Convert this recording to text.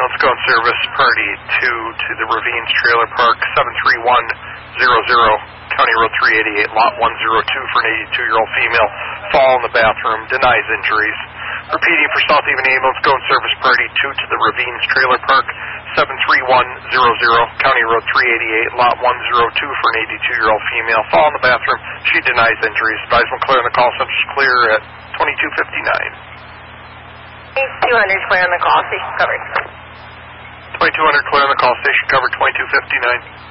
ambulance going service party 2 to the Ravines Trailer Park, 73100, County Road 388, lot 102 for an 82-year-old female. Fall in the bathroom, denies injuries. Repeating for South Haven ambulance going service party 2 to the Ravines Trailer Park, 73100, County Road 388, lot 102 for an 82-year-old female. Fall in the bathroom, she denies injuries. Advisement clear on the call center is clear at 2259. 200 clear on the call, station covered. 2200 clear on the call, station covered, 2259.